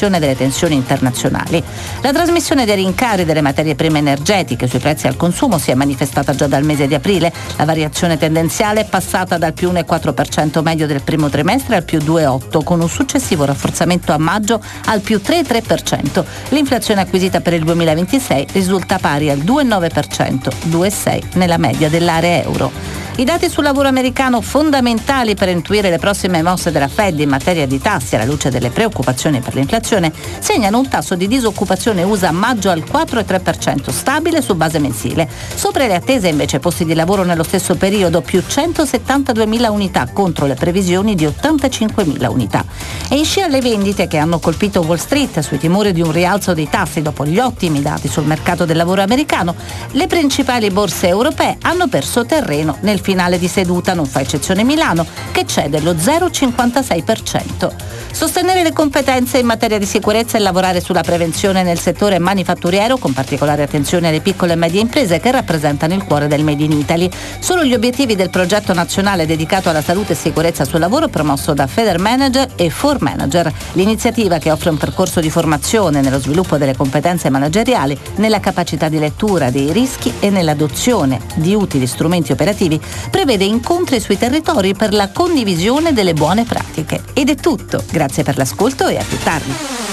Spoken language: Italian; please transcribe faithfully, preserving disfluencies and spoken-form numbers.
gestione delle tensioni internazionali. La trasmissione dei rincari delle materie prime energetiche sui prezzi al consumo si è manifestata già dal mese di aprile. La variazione tendenziale è passata dal più uno virgola quattro per cento medio del primo trimestre al più due virgola otto per cento, con un successivo rafforzamento a maggio al più tre virgola tre per cento. L'inflazione acquisita per il duemilaventisei risulta pari al due virgola nove per cento, due virgola sei per cento nella media dell'area euro. I dati sul lavoro americano, fondamentali per intuire le prossime mosse della Fed in materia di tassi alla luce delle preoccupazioni per l'inflazione, segnano un tasso di disoccupazione U S A a maggio al quattro virgola tre per cento, stabile su base mensile. Sopra le attese invece posti di lavoro nello stesso periodo, più centosettantaduemila unità contro le previsioni di ottantacinquemila unità. E in scia alle vendite che hanno colpito Wall Street sui timori di un rialzo dei tassi dopo gli ottimi dati sul mercato del lavoro americano, le principali borse europee hanno perso terreno nel finale di seduta, non fa eccezione Milano, che cede lo zero virgola cinquantasei per cento. Sostenere le competenze in materia di sicurezza e lavorare sulla prevenzione nel settore manifatturiero, con particolare attenzione alle piccole e medie imprese che rappresentano il cuore del Made in Italy. Sono gli obiettivi del progetto nazionale dedicato alla salute e sicurezza sul lavoro promosso da Federmanager e For Manager, l'iniziativa che offre un percorso di formazione nello sviluppo delle competenze manageriali, nella capacità di lettura dei rischi e nell'adozione di utili strumenti operativi, prevede incontri sui territori per la condivisione delle buone pratiche. Ed è tutto, grazie per l'ascolto e a più tardi.